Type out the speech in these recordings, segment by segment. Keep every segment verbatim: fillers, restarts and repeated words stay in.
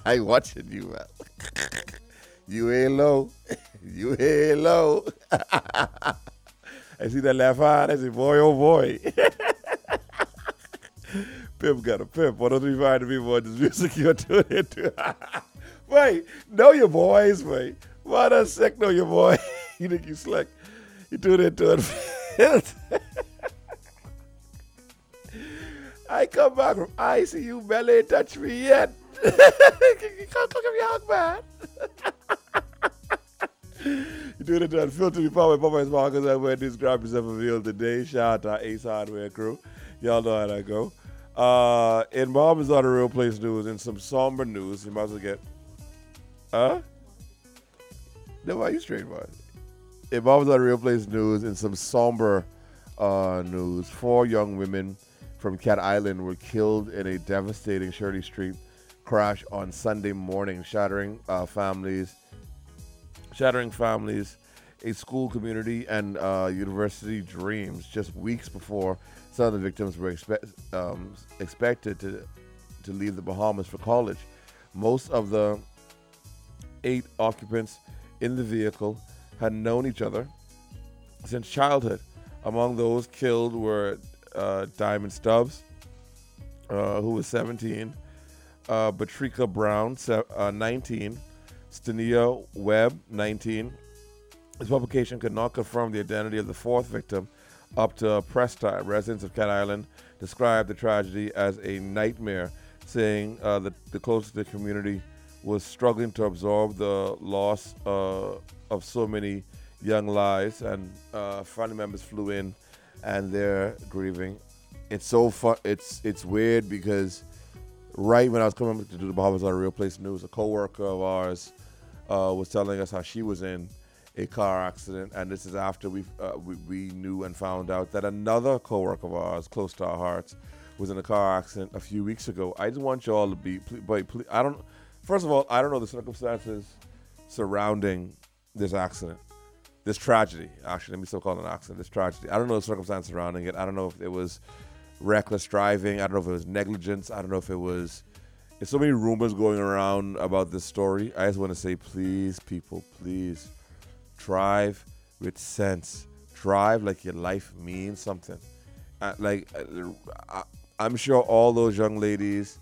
I watching you, man. You ain't low. You ain't low. I see that left eye. I say, boy, oh boy. Pimp got a pimp. One, two, three, five to people on this music you're doing it to. Wait, know your boys, wait. Why that sick know your boy? You think you slick. You do it to it. I come back from I C U, Bella ain't touch me yet. You can't cook him young, man. You do it to unfiltered before my Popeye's Marcus. I wear this grab yourself revealed today. Shout out to Ace Hardware crew. Y'all know how that go. Uh, in Mom's on the Real Place news, and some somber news, you might as well get. Huh? No, why you straight, boy? In Mom's on the Real Place news, and some somber uh, news, four young women from Cat Island were killed in a devastating Shirley Street crash on Sunday morning, shattering uh, families, shattering families, a school community, and uh, university dreams. Just weeks before some of the victims were expect, um, expected to to leave the Bahamas for college, most of the eight occupants in the vehicle had known each other since childhood. Among those killed were uh, Diamond Stubbs, uh, who was seventeen, uh, Batrika Brown, se- uh, nineteen, Stania Webb, nineteen. This publication could not confirm the identity of the fourth victim up to press time. Residents of Cat Island described the tragedy as a nightmare, saying uh, that the closest to the community was struggling to absorb the loss uh, of so many young lives, and uh, family members flew in and they're grieving. It's so fun. It's it's weird because right when I was coming to do the Bahamas on a Real Place news, a coworker of ours uh, was telling us how she was in a car accident, and this is after we, uh, we we knew and found out that another coworker of ours, close to our hearts, was in a car accident a few weeks ago. I just want y'all to be, please, please, I don't. First of all, I don't know the circumstances surrounding this accident, this tragedy. Actually, let me still call it an accident. This tragedy. I don't know the circumstances surrounding it. I don't know if it was reckless driving. I don't know if it was negligence. I don't know if it was. There's so many rumors going around about this story. I just want to say, please, people, please. Drive with sense. Drive like your life means something. Uh, like uh, I, I'm sure all those young ladies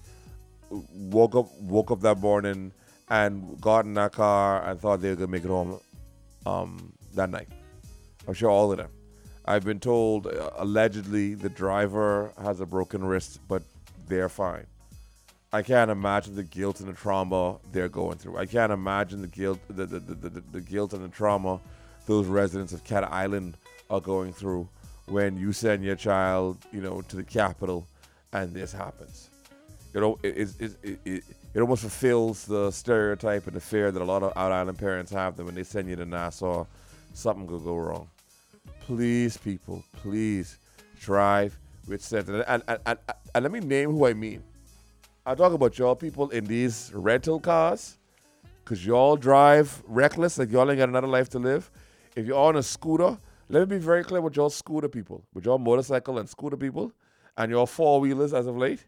woke up woke up that morning and got in that car and thought they were gonna make it home um, that night. I'm sure all of them. I've been told uh, allegedly the driver has a broken wrist, but they're fine. I can't imagine the guilt and the trauma they're going through. I can't imagine the guilt, the the, the, the, the guilt and the trauma those residents of Cat Island are going through when you send your child, you know, to the capital and this happens. You know, it it it, it, it almost fulfills the stereotype and the fear that a lot of out island parents have that when they send you to Nassau, something could go wrong. Please, people, please drive with sense. And, and, and, and, and let me name who I mean. I talk about y'all people in these rental cars, because y'all drive reckless like y'all ain't got another life to live. If you're on a scooter, let me be very clear with y'all scooter people, with y'all motorcycle and scooter people, and y'all four-wheelers as of late.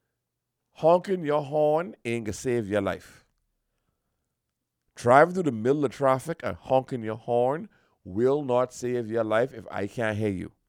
Honking your horn ain't gonna save your life. Driving through the middle of traffic and honking your horn will not save your life if I can't hear you.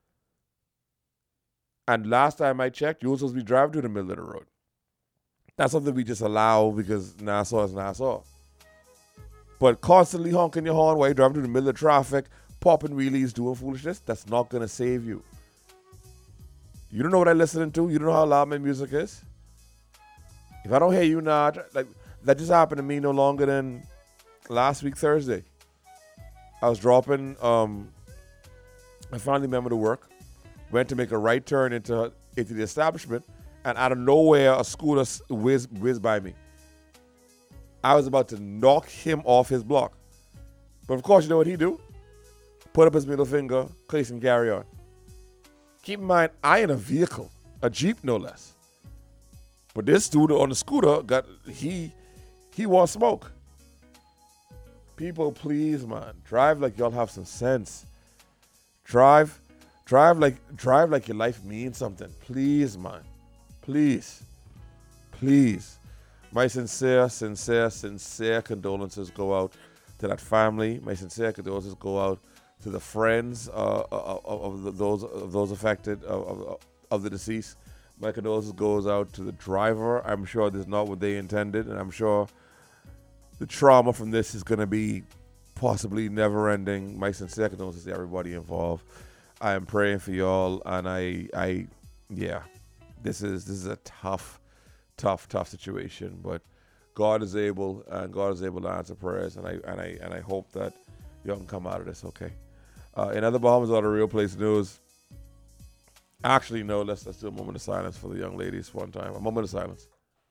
And last time I checked, you were supposed to be driving through the middle of the road. That's something we just allow because Nassau is Nassau. But constantly honking your horn while you're driving through the middle of traffic, popping wheelies, doing foolishness, that's not going to save you. You don't know what I'm listening to? You don't know how loud my music is? If I don't hear you now, like that just happened to me no longer than last week, Thursday. I was dropping um, a family member to work, went to make a right turn into, into the establishment, and out of nowhere, a scooter whizzed, whizzed by me. I was about to knock him off his block. But of course, you know what he do? Put up his middle finger, case and carry on. Keep in mind, I in a vehicle, a Jeep no less. But this dude on the scooter, got he he wants smoke. People, please, man, drive like y'all have some sense. Drive, drive like drive like your life means something. Please, man. Please. Please. My sincere, sincere, sincere condolences go out to that family. My sincere condolences go out to the friends uh, of, of the, those of those affected of, of, of the deceased. My condolences goes out to the driver. I'm sure this is not what they intended, and I'm sure the trauma from this is going to be possibly never-ending. My sincere condolences to everybody involved. I am praying for y'all, and I, I, yeah, this is this is a tough, tough, tough situation. But God is able, and God is able to answer prayers, and I and I and I hope that y'all can come out of this okay. Uh, in other Bahamas or the Real Place news, actually no, let's let's do a moment of silence for the young ladies one time. A moment of silence.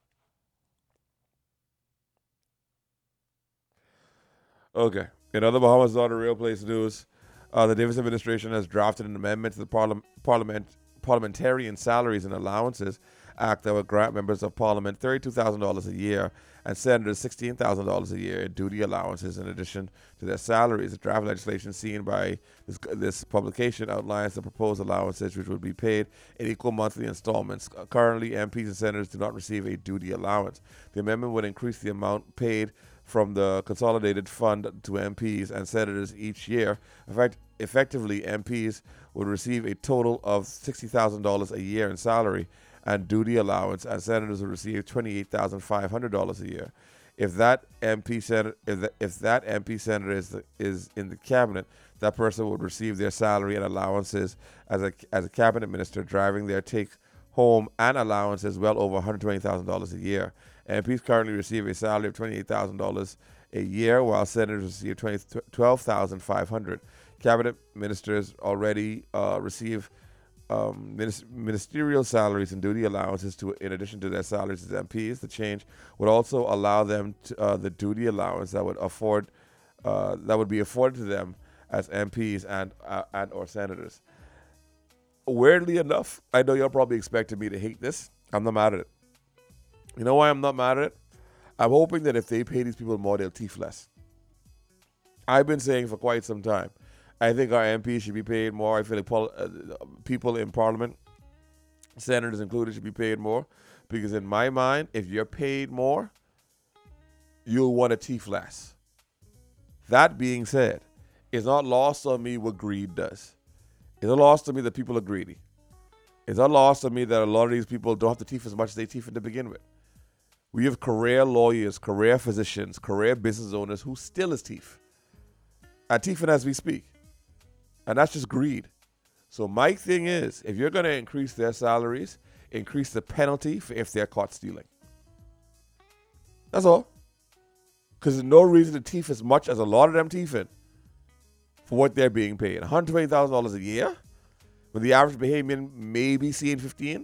Okay. In other Bahamas or the Real Place news, uh, the Davis administration has drafted an amendment to the parliament, parliament Parliamentarian Salaries and Allowances Act that would grant members of Parliament thirty-two thousand dollars a year and senators sixteen thousand dollars a year in duty allowances in addition to their salaries. The draft legislation seen by this, this publication outlines the proposed allowances, which would be paid in equal monthly installments. Currently, M Ps and senators do not receive a duty allowance. The amendment would increase the amount paid from the consolidated fund to M Ps and senators each year. In fact, effectively, M Ps would receive a total of sixty thousand dollars a year in salary and duty allowance, and senators would receive twenty-eight thousand five hundred dollars a year. If that M P senator, if, the, if that M P senator is the, is in the cabinet, that person would receive their salary and allowances as a as a cabinet minister, driving their take home and allowances well over one hundred twenty thousand dollars a year. M Ps currently receive a salary of twenty-eight thousand dollars a year, while senators receive twelve thousand five hundred dollars. Cabinet ministers already uh, receive um, ministerial salaries and duty allowances to, in addition to their salaries as M Ps. The change would also allow them to, uh, the duty allowance that would afford uh, that would be afforded to them as M Ps and uh, and or senators. Weirdly enough, I know y'all probably expected me to hate this. I'm not mad at it. You know why I'm not mad at it? I'm hoping that if they pay these people more, they'll teeth less. I've been saying for quite some time, I think our M Ps should be paid more. I feel like pol- uh, people in Parliament, senators included, should be paid more. Because in my mind, if you're paid more, you'll want to teeth less. That being said, it's not lost on me what greed does. It's not lost on me that people are greedy. It's not lost on me that a lot of these people don't have to teeth as much as they teeth to begin with. We have career lawyers, career physicians, career business owners who still is teeth. And teething as we speak. And that's just greed. So my thing is, if you're going to increase their salaries, increase the penalty for if they're caught stealing. That's all. Because there's no reason to teeth as much as a lot of them teething for what they're being paid. one hundred twenty thousand dollars a year? When the average Bahamian may be seeing fifteen?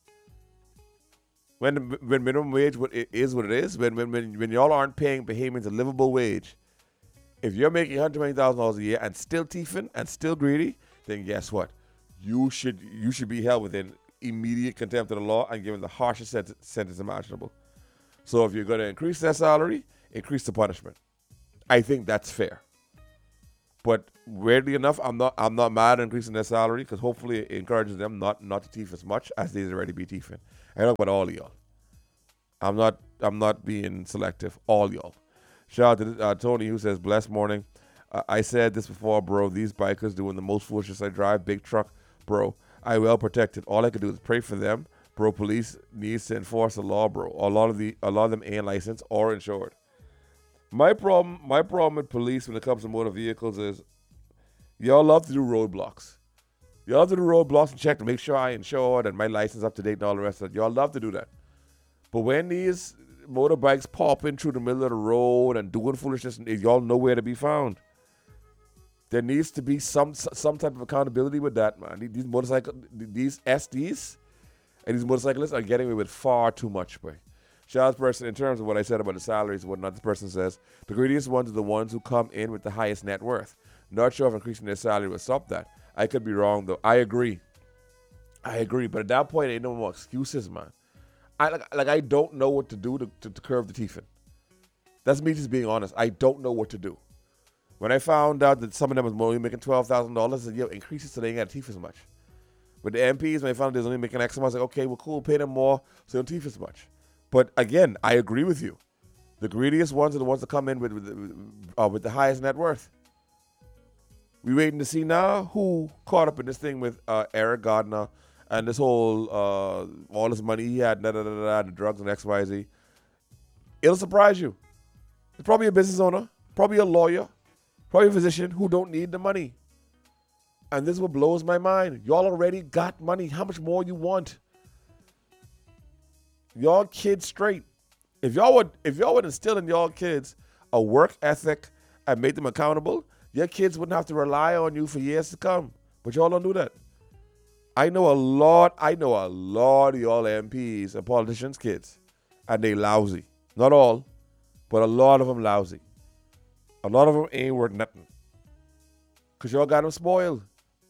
When when minimum wage is what it is, when when when, when y'all aren't paying Bahamians a livable wage, if you're making one hundred twenty thousand dollars a year and still teething and still greedy, then guess what? You should you should be held within immediate contempt of the law and given the harshest sent- sentence imaginable. So if you're going to increase their salary, increase the punishment. I think that's fair. But weirdly enough, I'm not I'm not mad at increasing their salary because hopefully it encourages them not, not to teeth as much as they already be teething. I talk about all of y'all. I'm not I'm not being selective. All y'all. Shout out to uh, Tony who says, blessed morning. Uh, I said this before, bro. These bikers doing the most foolishness. I drive big truck, bro. I well protected. All I could do is pray for them, bro. Police needs to enforce the law, bro. A lot of the a lot of them ain't licensed or insured. My problem, my problem with police when it comes to motor vehicles is y'all love to do roadblocks. Y'all love to do roadblocks and check to make sure I insured and my license up to date and all the rest of it. Y'all love to do that. But when these motorbikes popping through the middle of the road and doing foolishness, y'all know where to be found. There needs to be some some type of accountability with that, man. These motorcycle, these S Ds and these motorcyclists are getting away with far too much, boy. Shout out to the person in terms of what I said about the salaries and whatnot. The person says, the greediest ones are the ones who come in with the highest net worth. Not sure if increasing their salary will stop that. I could be wrong, though. I agree. I agree. But at that point, ain't no more excuses, man. I like, like I don't know what to do to, to, to curb the teething. That's me just being honest. I don't know what to do. When I found out that some of them was only making twelve thousand dollars, I said, yo, increase it so they ain't got to teeth as much. But the M Ps, when I found out they was only making X amount, I was like, okay, well, cool, pay them more so they don't teeth as much. But again, I agree with you. The greediest ones are the ones that come in with with, uh, with the highest net worth. We waiting to see now who caught up in this thing with uh, Eric Gardner and this whole uh, all this money he had, da da da da, the drugs and X Y Z. It'll surprise you. It's probably a business owner, probably a lawyer, probably a physician who don't need the money. And this is what blows my mind. Y'all already got money. How much more you want? Y'all kids straight. If y'all would, if y'all would instill in y'all kids a work ethic and make them accountable, your kids wouldn't have to rely on you for years to come. But y'all don't do that. I know a lot, I know a lot of y'all M Ps and politicians' kids, and they lousy. Not all, but a lot of them lousy. A lot of them ain't worth nothing. Because y'all got them spoiled.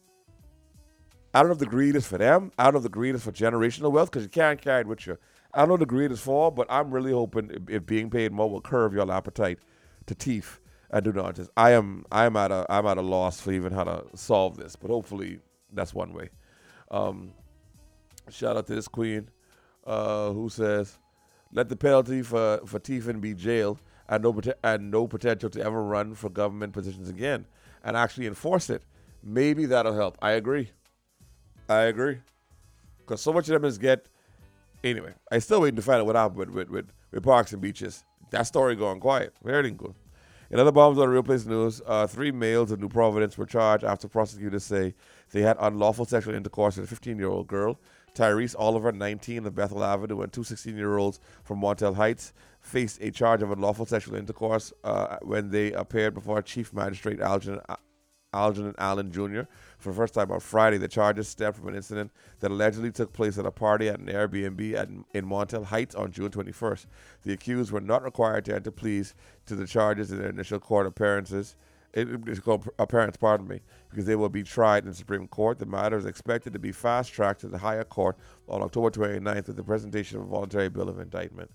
I don't know if the greed is for them. I don't know if the greed is for generational wealth, because you can't carry it with you. I don't know what the greed is for, but I'm really hoping if, if being paid more will curb your appetite to teeth and do nonsense. I am I am at a I'm at a loss for even how to solve this, but hopefully that's one way. Um, shout out to this queen uh, who says, "Let the penalty for for teething be jail and no and no potential to ever run for government positions again, and actually enforce it. Maybe that'll help." I agree. I agree. Because so much of them is get. Anyway, I still waiting to find out what happened with, with, with, with parks and beaches. That story going quiet. Very good. In other bombs on Real Place News, uh, three males in New Providence were charged after prosecutors say they had unlawful sexual intercourse with a fifteen-year-old girl. Tyrese Oliver, nineteen, of Bethel Avenue, and two sixteen-year-olds from Montel Heights faced a charge of unlawful sexual intercourse uh, when they appeared before Chief Magistrate Algernon, Algernon Allen Junior for the first time on Friday. The charges stem from an incident that allegedly took place at a party at an Airbnb at, in Montel Heights on June twenty-first. The accused were not required to enter pleas to the charges in their initial court appearances. It, it's called appearance, pardon me, because they will be tried in the Supreme Court. The matter is expected to be fast-tracked to the higher court on October twenty-ninth with the presentation of a voluntary bill of indictment.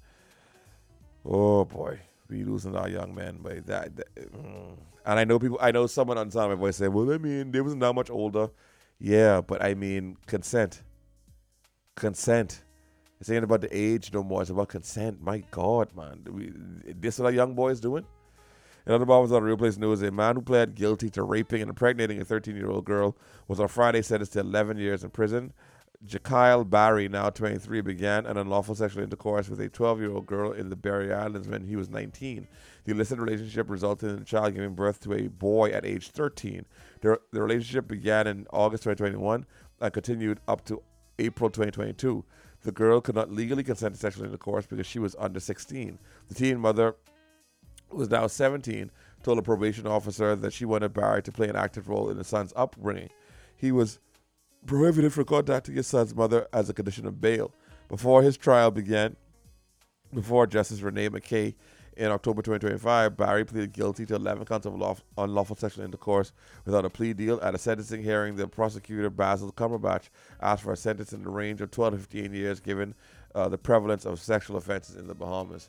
Oh boy, we losing our young men, but that. that mm. And I know people. I know someone on time my voice say, "Well, I mean, they wasn't that much older." Yeah, but I mean, consent. Consent. It's ain't about the age no more. It's about consent. My God, man, we, this is what our young boys doing. In other bombs on Real Place News, a man who pled guilty to raping and impregnating a thirteen-year-old girl was on Friday sentenced to eleven years in prison. Jakyle Barry, now twenty-three, began an unlawful sexual intercourse with a twelve-year-old girl in the Berry Islands when he was nineteen. The illicit relationship resulted in the child giving birth to a boy at age thirteen. The, the relationship began in August twenty twenty-one and continued up to April twenty twenty-two. The girl could not legally consent to sexual intercourse because she was under sixteen. The teen mother, who was now seventeen, told a probation officer that she wanted Barry to play an active role in the son's upbringing. He was prohibited from contacting his son's mother as a condition of bail. Before his trial began, before Justice Renee McKay in October twenty twenty-five, Barry pleaded guilty to eleven counts of law- unlawful sexual intercourse without a plea deal. At a sentencing hearing, the prosecutor, Basil Cumberbatch, asked for a sentence in the range of twelve to fifteen years given uh, the prevalence of sexual offenses in the Bahamas.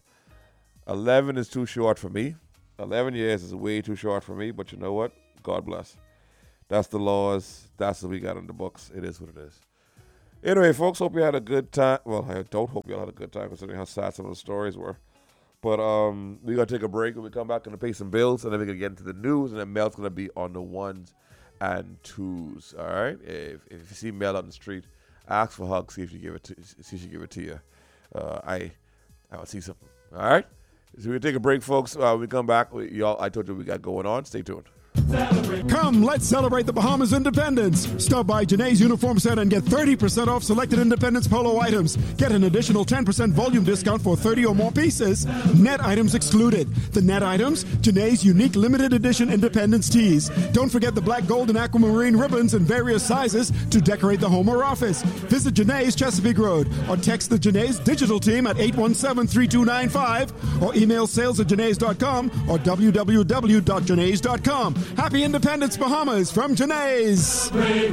eleven is too short for me. eleven years is way too short for me, but you know what? God bless. That's the laws. That's what we got in the books. It is what it is. Anyway, folks, hope you had a good time. Well, I don't hope you all had a good time considering how sad some of the stories were. But um, we're going to take a break. When we come back, going to pay some bills, and then we're going to get into the news, and then Mel's going to be on the ones and twos, all right? If, if you see Mel on the street, ask for a hug, see if she give it to, see if she give it to you. Uh, I I will see something, all right? So we're going to take a break, folks. Uh, when we come back, we, y'all, I told you what we got going on. Stay tuned. Celebrate. Come, let's celebrate the Bahamas independence. Stop by Janae's Uniform Center and get thirty percent off selected Independence Polo items. Get an additional ten percent volume discount for thirty or more pieces. Net items excluded. The net items, Janae's unique limited edition Independence tees. Don't forget the black, gold, and aquamarine ribbons in various sizes to decorate the home or office. Visit Janae's Chesapeake Road or text the Janae's digital team at eight one seven, three two nine five or email sales at janae's dot com or w w w dot janae's dot com. Happy Independence, Bahamas, from Janae's.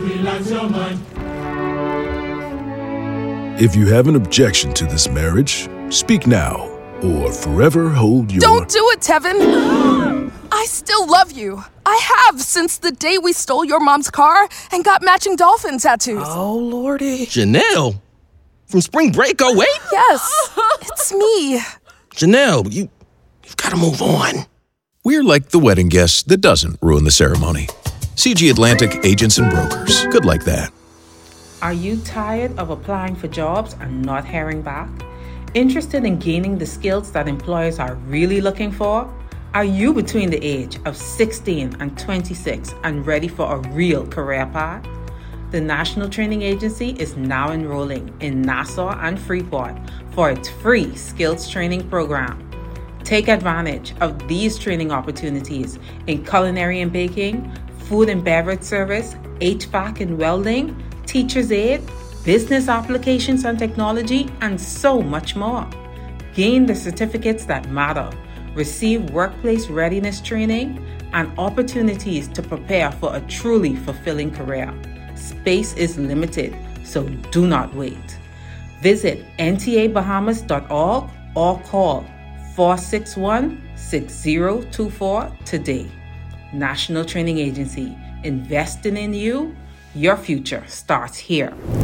If you have an objection to this marriage, speak now or forever hold your... Don't do it, Tevin! I still love you. I have since the day we stole your mom's car and got matching dolphin tattoos. Oh, Lordy. Janelle? From spring break, oh wait? Yes. It's It's me. Janelle, you, you've got to move on. We're like the wedding guest that doesn't ruin the ceremony. C G Atlantic Agents and Brokers. Good like that. Are you tired of applying for jobs and not hearing back? Interested in gaining the skills that employers are really looking for? Are you between the age of sixteen and twenty-six and ready for a real career path? The National Training Agency is now enrolling in Nassau and Freeport for its free skills training program. Take advantage of these training opportunities in culinary and baking, food and beverage service, H V A C and welding, teacher's aid, business applications and technology, and so much more. Gain the certificates that matter, receive workplace readiness training, and opportunities to prepare for a truly fulfilling career. Space is limited, so do not wait. Visit N T A Bahamas dot org or call four six one, six zero two four today. National Training Agency, investing in you. Your future starts here.